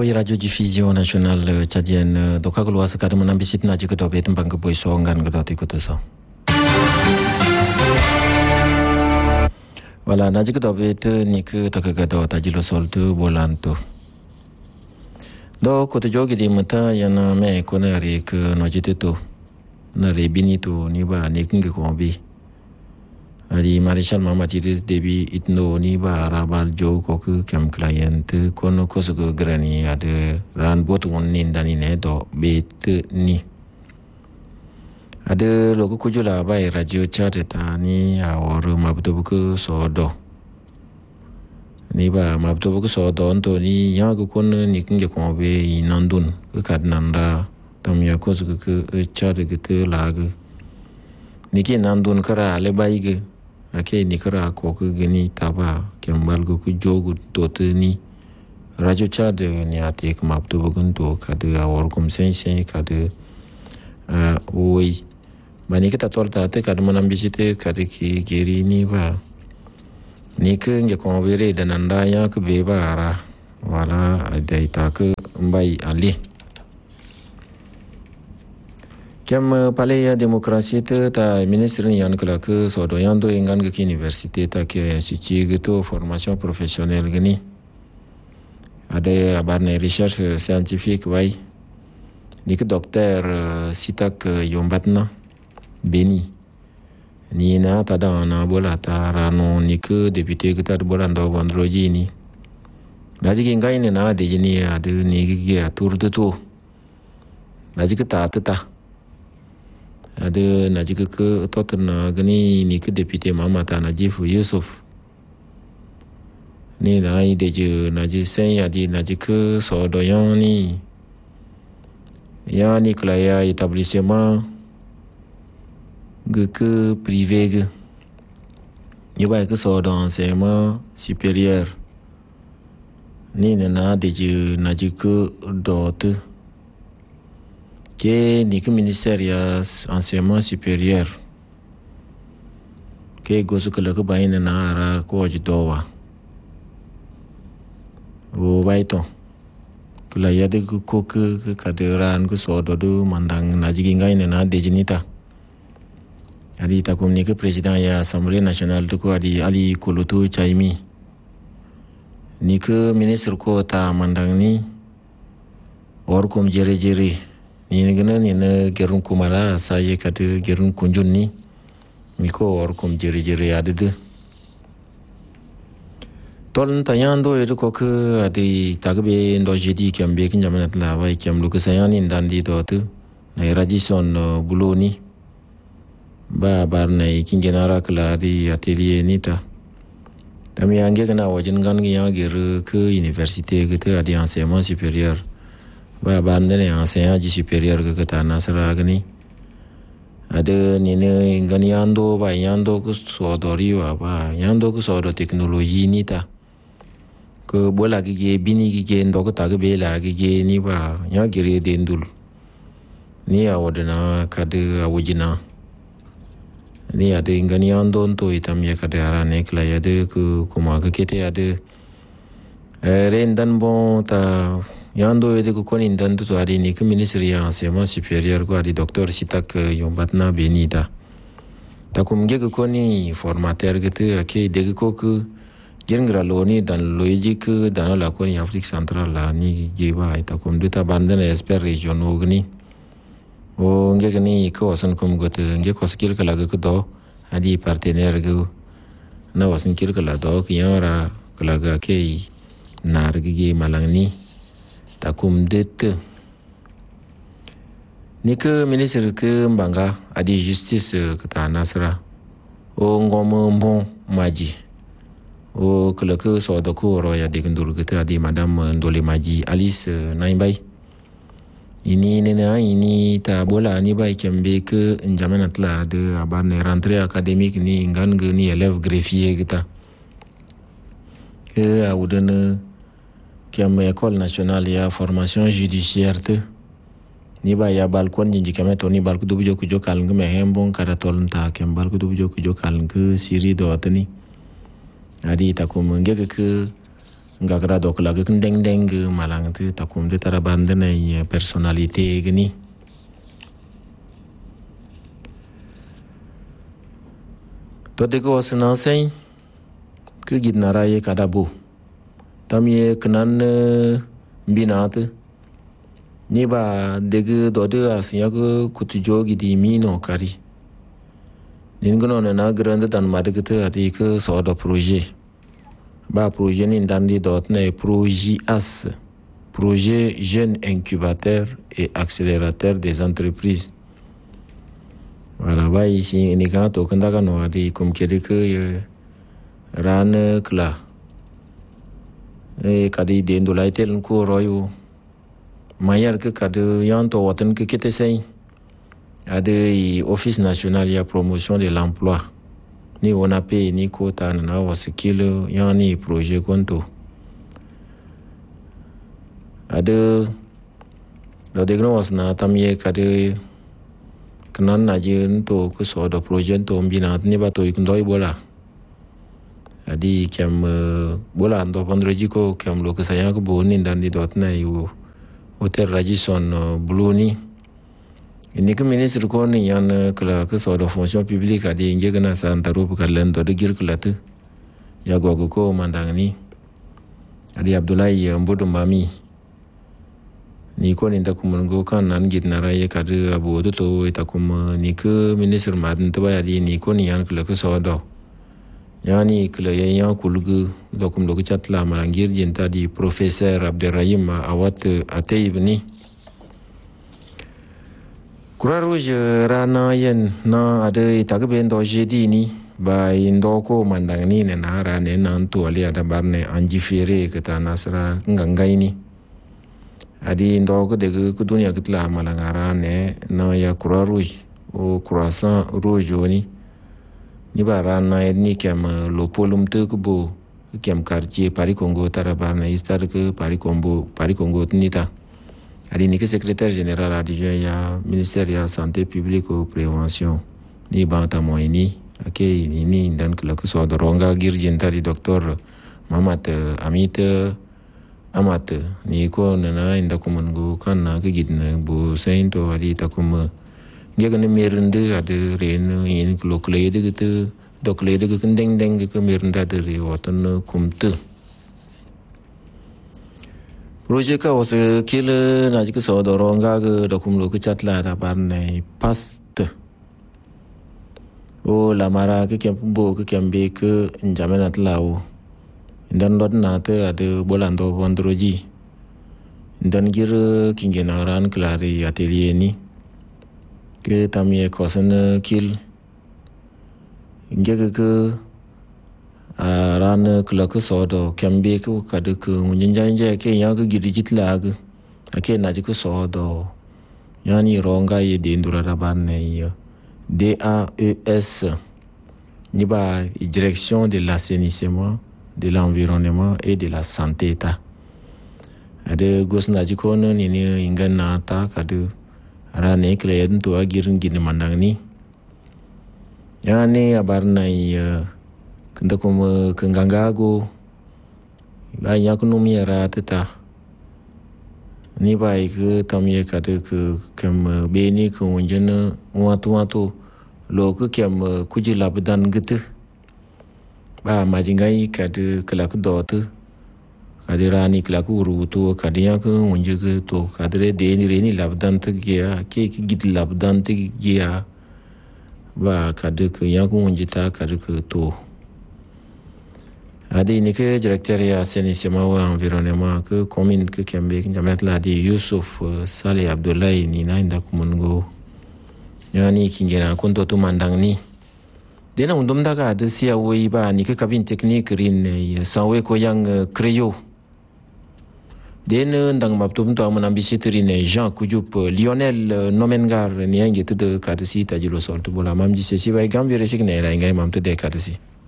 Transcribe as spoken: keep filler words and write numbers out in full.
Bai Radio Diffusion Nationale Tchadienne doka keluar sekarang menambisit na jika dobe tembang keboi songan kedot ikut so. Wala na jika dobe te ni ke tak kedot tajilo sol tu bolan tu. Do ko te jogi di mata yana me ko na ri ke no jite tu. Na re bini tu ni ba ni kinge ko bi. Ari Marshal Muhammad Idris Deby itno ni ba rabal jo ko ke kam client kono ko so grani ada ran bot wonin dani ne do bet ni ada logo ko jula ba radio chat ta ni awor mabdo bu so do ni ba mabdo bu so do to ni ya ko kon ni kinge ko be inandun ke kadnanda tam ya ko so ke chat ke te lag ni ki nandun kara le bai ge Ake ni kara ko ke gini taba kembal ko ku jogu tote ni rajo chade ni ate ke map to bugun to kade awor kum sen sen kade uh, oi mani kita torta te kade manam bisite kade ki geri ni ba ni ke nge ko bere dananda ya ke beba ara wala dai ta ke mbai ali Kem palaya demokrasi te ta ministre yan kala ke sodo yan do ingan ke universite ta ke institut gitu formation professionnelle gini ada abarne research scientifique wai ni ke dokter sitak yombatna beni ni na ta da na bola ta rano ni ke député ke ta bola ndo bandroji ni daji ke ngai ne na de ni ada ni ke tour de to daji ke ta ta ada najik ke totna gani ni ke deputy Muhammad Najib Yusuf ni nai de je najik sen ya di najik ke so doyan ni ya ni klaya établissement ge ke privé ge ni ba ke so dans enseignement supérieur ni na de je najik ke dot ke ni ke ministère ya enseignement supérieur ke gozu kala ke bayina na ara ko jidowa o baito kala ya de ko ke kaderan ko sodo do mandang na jigi ngai na de jinita ari ta kom ni ke president ya assemblée nationale to ko ari ali koloto chaimi ni ke ministre ko ta mandang ni or kom jere jere ni ngana ni na gerun kumara saya kata gerun kunjun ni miko or kum jeri jeri ada de toln tayando edo ko ke adi tagbe ndo jedi kambe kin jamanat la wai kam lu ke sayani ndandi do tu na radison bulo ni ba bar na kin genara kala di atelier ni ta tami ange kana wajin gan gi ya ger ke université ke te adi enseignement supérieur ba bandene enseignant supérieur ke kata nasra gani ada nene ngani ando ba yando ku sodori wa ba yando ku sodo teknologi ni ta ke bola ge bini ge ndo ko ta ge bela ge ni ba nya gire dendul ni awodana kade awujina ni ada ngani ando to itam ya kade arane kla ya de ku kuma ke kete ada rendan bon ta yando ede ko konin dandu to ari ni ke ministry ya enseignement supérieur ko ari docteur sitak yombatna benita ta kum ge ko ni formateur gete ke de ko ke gengra loni dan logique dans la ko ni Afrique centrale la ni ge ba ta kum de ta bandana expert regional gni o nge ni ko san kum gote nge ko skill kala ge ko do adi partenaire ge na wasin kil kala do ki yara kala ga ke nar ge malangni takum det ni ke ministre ke mbanga adi justice ke ta nasra o ngomo mbon maji o kala ke so do ko ro ya de ndur ke adi madame ndole maji Alice Naimbai ini nena ini ta bola ni bai kembe ke njamanat la de abarne rentrée académique ni ngan ge ni élève greffier kita ke awudene kiam école nationale ya formation judiciaire te ni ba ya balkon ni jikame to ni balku dubu joku jokal ngme hembon kada tolnta kem balku dubu joku jokal nge siri do atani adi ta ko menge ke ngakra dok la ke deng deng malang te takum de tarabande na personality gni to de ko sna sai ke gidnara ye kadabu tam ye knan binat ni ba de do de asya ko kutujo gidi mino kari ningono na grande dan madgete adi ke so do projet ba projet ni dandi dot na projet as projet jeune incubateur et accélérateur des entreprises. Voilà, ba ici ni ka to kanda ka no adi kum kede ke ran kla e kadi de ndolai tel ko royo mayar ke kadu yan to watan ke kete sai ade office national ya promotion de l'emploi ni ona pe ni kota na wasikilo yani projet konto ade do de gno wasna tamye kade knan na jin to ko so do projet to mbina ni ba to ikndoi bola adi kem bola ndo vendredi ko kem lo ke saya ko boni ndandi dot na yu hotel Radisson Blu ni ini ke ministre ko ni yan kala ke so do fonction publique adi nge gna sa antaru ko kalen do de gir klatu ya gogo ko mandang ni adi Abdoulaye Mbodo Mami ni ko ni ta kumun go kan nan gid na raye kadu abu do to ita kum ni ke ministre madan to ba adi ni ko ni yan kala ke so do yani kala yan ya kulgu do kum do chatla malangir jinta di professeur Abderrahim Awat Atayib ni Croix Rouge rana yen na ade tagben do jeudi ni ba indo ko mandang ni na rane nan to ali ada barne anji fere kata nasra ngangai ni adi indo ko de ko dunia kitla malangara ne na ya Croix Rouge o Croissant Rouge ni ni ba rana ni kem lo polum te ko bo kem quartier Paris Congo tarabarna istar ke Paris Congo Paris Congo nita adi ni ke secrétaire général adjoint ya ministère ya santé publique ou prévention ni banta moini ake ni ni dan kala ko so doronga girjin tari docteur Mamat Amit Amat ni ko na inda ko mungo kan na ke gidna bu sainto adi ta ko ma ngegane merende ade ren yin klo klede gitu do klede ke deng deng ke merenda de re wotan kumte projet ka was kile na jike so doronga ke dokum lo ke chatla da barne past o la mara ke kem bo ke kembe ke njamena tlao ndan dot na te ade bolando vendredi ndan gir kingena ran klari atelier ni ke tamye kosan kil ngege ke ran kla ke so do kembe ke ka de ke munjanja ke ya ke gidijit lag ake na ji ke so do yani ronga ye de ndura da banne ya D A E S ni ba direction de l'assainissement de l'environnement et de la santé ta ade gosna ji ko no ni ni ingana ta ka de rane kla yedin to agirin gini mandang ni yani abarna ya kanda kuma kangangago ba ya kuno mi ra tata ni ba ke tamye ka de ke kam be ni ko wonjena watu watu lo ke kam kuji labdan gitu ba majingai ka de kala ku dot ka de rani kala ku rutu ka de ya ko wonje ke to ka de de ni re ni labdan te ya ke ki gid labdan te ya ba ka de ke ya ko wonje ta ka de ke to adi ni ke directeur ya assainissement ou environnement ke commune ke kembe jamet la di Yusuf Saleh Abdoulaye ni na inda kumungo yani kingera konto to mandang ni dena undum daga de sia woi ba ni ke cabine technique rin sawe ko yang creyo den ndang maptum to amana bisitri ne Jean Kujup Lionel Nomengar ni yangi de kadisi tajilo sortu bola mam di sesi ba gambire sikne la ngai mam to de kadisi